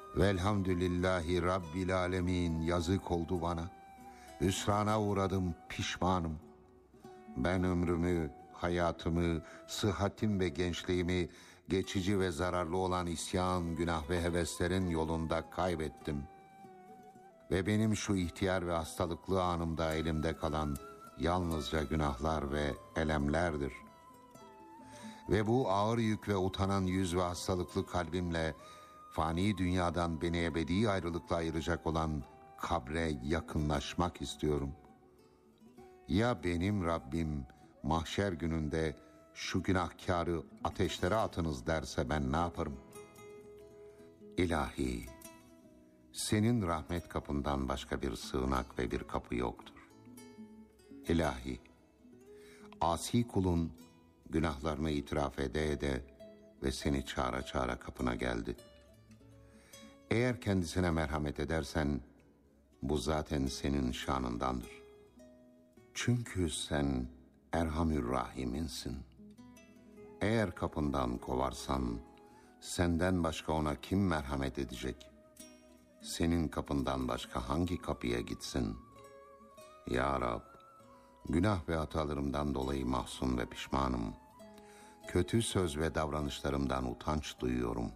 Velhamdülillahi Rabbil alemin, yazık oldu bana. Hüsrana uğradım, pişmanım. Ben ömrümü, hayatımı, sıhhatim ve gençliğimi geçici ve zararlı olan isyan, günah ve heveslerin yolunda kaybettim. Ve benim şu ihtiyar ve hastalıklı anımda elimde kalan yalnızca günahlar ve elemlerdir. Ve bu ağır yük ve utanan yüz ve hastalıklı kalbimle fani dünyadan beni ebedi ayrılıkla ayıracak olan kabre yakınlaşmak istiyorum. Ya benim Rabbim mahşer gününde şu günahkarı ateşlere atınız derse ben ne yaparım? İlahi, senin rahmet kapından başka bir sığınak ve bir kapı yoktur. İlahi, asi kulun günahlarını itiraf ede ve seni çağıra çağıra kapına geldi. Eğer kendisine merhamet edersen, bu zaten senin şanındandır. Çünkü sen Erhamür-Rahim'insin. Eğer kapından kovarsan, senden başka ona kim merhamet edecek? Senin kapından başka hangi kapıya gitsin? Ya Rab, günah ve hatalarımdan dolayı mahzun ve pişmanım. Kötü söz ve davranışlarımdan utanç duyuyorum.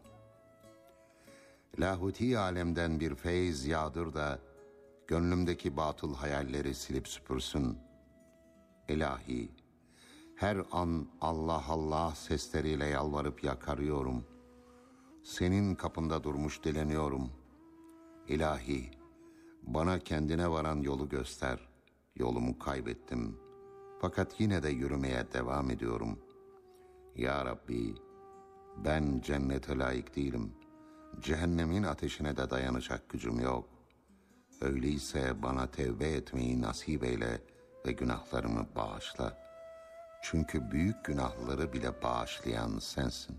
Lahuti alemden bir feyz yağdır da gönlümdeki batıl hayalleri silip süpürsün. İlahi, her an Allah Allah sesleriyle yalvarıp yakarıyorum. Senin kapında durmuş dileniyorum. İlahi, bana kendine varan yolu göster. Yolumu kaybettim. Fakat yine de yürümeye devam ediyorum. Ya Rabbi, ben cennete layık değilim. Cehennemin ateşine de dayanacak gücüm yok. Öyleyse bana tevbe etmeyi nasip eyle ve günahlarımı bağışla. Çünkü büyük günahları bile bağışlayan sensin.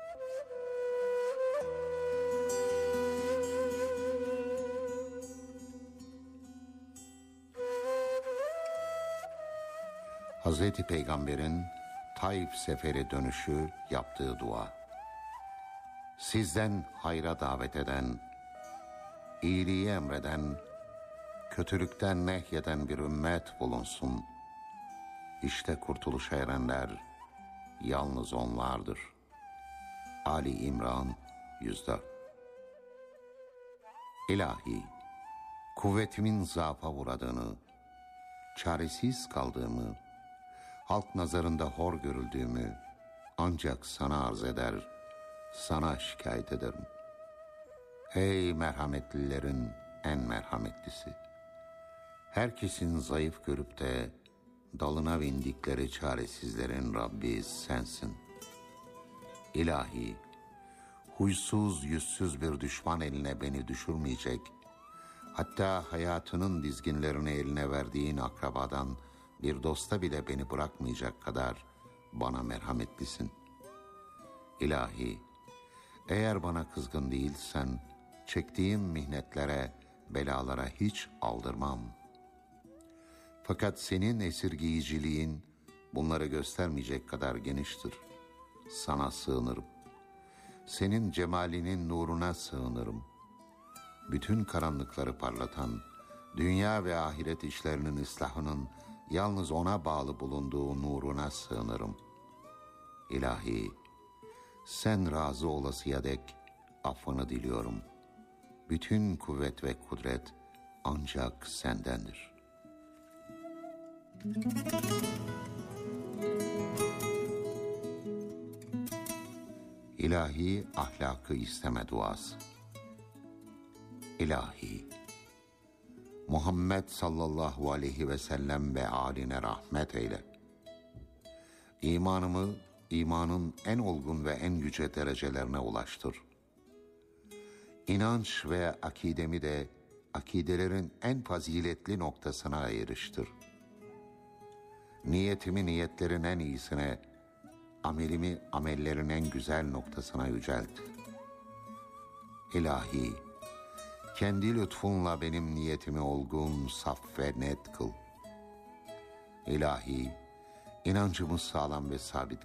Hazreti Peygamber'in Taif seferi dönüşü yaptığı dua. Sizden hayra davet eden, iyiliği emreden, kötülükten nehyeden bir ümmet bulunsun. İşte kurtuluşa erenler yalnız onlardır. Ali İmran 104. İlahi, kuvvetimin zaafa uğradığını, çaresiz kaldığımı, halk nazarında hor görüldüğümü ancak sana arz eder, sana şikayet ederim. Ey merhametlilerin en merhametlisi! Herkesin zayıf görüp de dalına bindikleri çaresizlerin Rabbi sensin. İlahi, huysuz yüzsüz bir düşman eline beni düşürmeyecek, hatta hayatının dizginlerini eline verdiğin akrabadan bir dosta bile beni bırakmayacak kadar bana merhametlisin. İlahi, eğer bana kızgın değilsen, çektiğim mihnetlere, belalara hiç aldırmam. Fakat senin esirgeyiciliğin bunları göstermeyecek kadar geniştir. Sana sığınırım. Senin cemalinin nuruna sığınırım. Bütün karanlıkları parlatan, dünya ve ahiret işlerinin ıslahının yalnız ona bağlı bulunduğu nuruna sığınırım. İlahi, sen razı olasıya dek affını diliyorum. Bütün kuvvet ve kudret ancak sendendir. İlahi ahlakı isteme duası. İlahi, Muhammed sallallahu aleyhi ve sellem ve âline rahmet eyle. İmanımı imanın en olgun ve en yüce derecelerine ulaştır. İnanç ve akidemi de akidelerin en faziletli noktasına eriştir. Niyetimi niyetlerin en iyisine, amelimi amellerin en güzel noktasına yücelt. İlahi, kendi lütfunla benim niyetimi olgun, saf ve net kıl. İlahi, inancımı sağlam ve sabit